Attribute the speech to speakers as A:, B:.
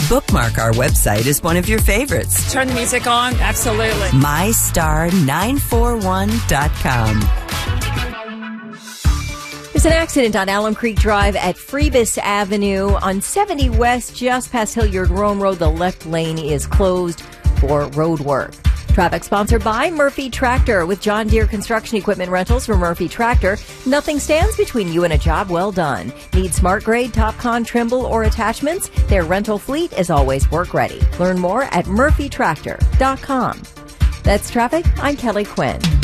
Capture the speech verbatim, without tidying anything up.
A: bookmark our website as one of your favorites.
B: Turn the music on. Absolutely.
A: my star nine four one dot com.
C: There's an accident on Alum Creek Drive at Freebus Avenue on seventy West, just past Hilliard Rome Road. The left lane is closed for road work. Traffic sponsored by Murphy Tractor. With John Deere construction equipment rentals from Murphy Tractor, nothing stands between you and a job well done. Need smart grade, TopCon, Trimble, or attachments? Their rental fleet is always work ready. Learn more at murphy tractor dot com. That's traffic. I'm Kelly Quinn.